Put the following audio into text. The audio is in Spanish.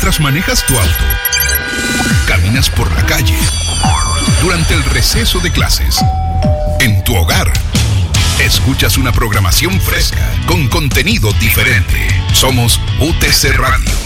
mientras manejas tu auto, caminas por la calle, durante el receso de clases, en tu hogar. Escuchas una programación fresca, con contenido diferente. Somos UTC Radio.